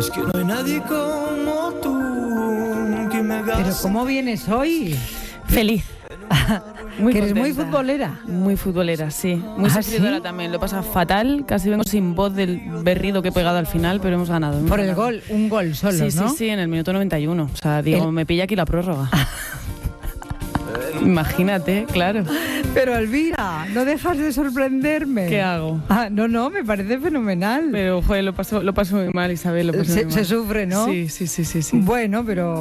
Es que no hay nadie como tú que me haga. Pero ¿cómo vienes hoy? Feliz. Que eres contenta. muy futbolera. Muy futbolera, sí. Muy ¿Ah, sufridora sí? también. Lo pasa fatal. Casi vengo sin voz del berrido que he pegado al final, pero hemos ganado. Por el gol, un gol solo, Sí, ¿no? sí, sí, en el minuto 91. O sea, digo, me pilla aquí la prórroga. Imagínate, claro. Pero Elvira, no dejas de sorprenderme. ¿Qué hago? No, me parece fenomenal. Pero, joder, lo paso muy mal, Isabel. Lo paso muy mal. Se sufre, ¿no? Sí. Bueno, pero